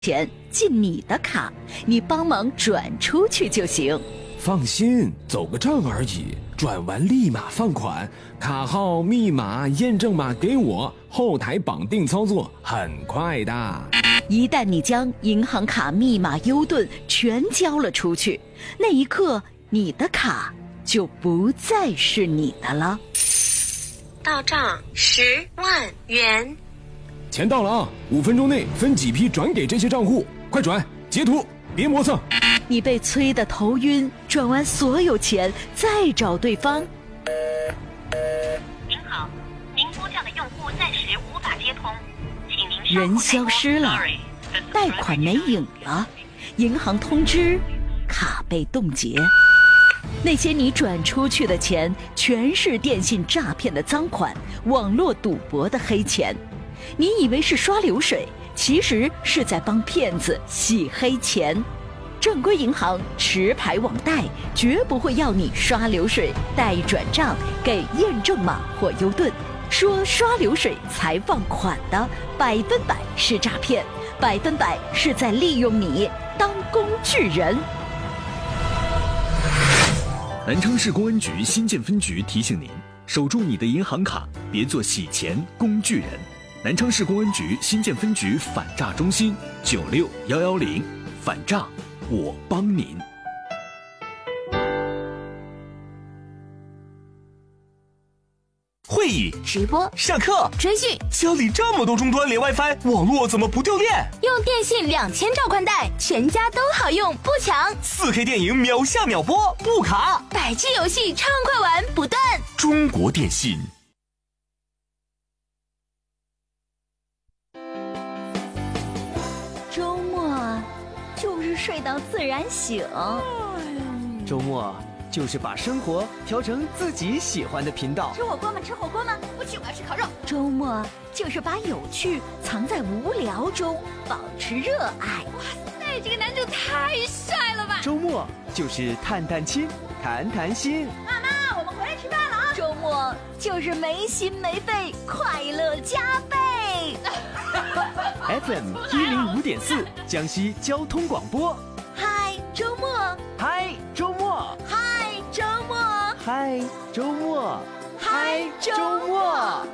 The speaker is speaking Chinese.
钱进你的卡，你帮忙转出去就行。 放心，走个账而已，转完立马放款，卡号、密码、验证码给我，后台绑定操作，很快的。 一旦你将银行卡密码优盾全交了出去，那一刻你的卡就不再是你的了。 到账10万元。 钱到了啊！5分钟内分几批转给这些账户，快转，截图，别磨蹭。 你被催得头晕，转完所有钱再找对方。 您好，您拨叫的用户暂时无法接通，请您人消失了，贷款没影了，银行通知卡被冻结。那些你转出去的钱全是电信诈骗的赃款，网络赌博的黑钱。你以为是刷流水，其实是在帮骗子洗黑钱。正规银行持牌网贷绝不会要你刷流水、贷转账、给验证码或优盾，说刷流水才放款的100%是诈骗，100%是在利用你当工具人。 南昌市公安局新建分局提醒您：守住你的银行卡，别做洗钱工具人。南昌市公安局新建分局反诈中心96110，反诈我帮您。 会议、 直播、 上课、 追剧， 家里这么多终端连 WiFi， 网络怎么不掉电？ 用电信2000兆宽带，全家都好用，不抢。 4K 电影秒下秒播，不卡。 100G 游戏畅快玩不断。 中国电信。 周末就是睡到自然醒。 周末就是把生活调成自己喜欢的频道。 吃火锅吗？吃火锅吗？不去，我要吃烤肉。 周末就是把有趣藏在无聊中，保持热爱。 哇塞，这个男主太帅了吧！ 周末就是探探亲，谈谈心。 妈妈，我们回来吃饭了啊！ 周末就是没心没肺，快乐加倍。 FM 105.4，江西交通广播。 嗨，周末！ 嗨，周末！ 嗨，周末！ 嗨，周末！ 嗨，周末！